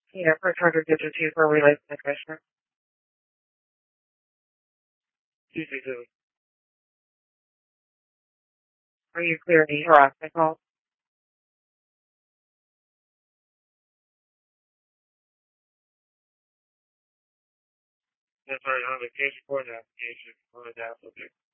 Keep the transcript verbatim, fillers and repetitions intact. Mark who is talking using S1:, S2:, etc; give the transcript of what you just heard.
S1: Yeah, for two hundred digit two for relay to the commissioner.
S2: two two two.
S1: Are you clear any harassment calls?
S2: That's right, on the case report application on the application.